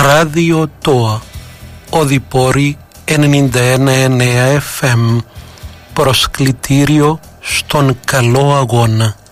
Ράδιο ΤΟΑ, Οδυπόρη 91,9 FM, προσκλητήριο στον καλό αγώνα.